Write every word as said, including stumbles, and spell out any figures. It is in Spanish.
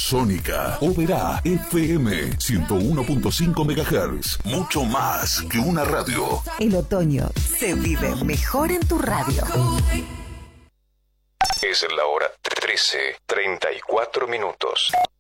Sónica, Oberá, F M ciento uno punto cinco megahertz. Mucho más que una radio. El otoño se vive mejor en tu radio. Es la hora trece, treinta y cuatro minutos.